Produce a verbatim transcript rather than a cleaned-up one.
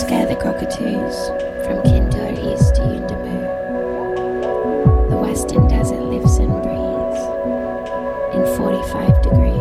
scare the cockatoos from Kindur east to Yuendamu. The western desert lives and breathes in forty-five degrees.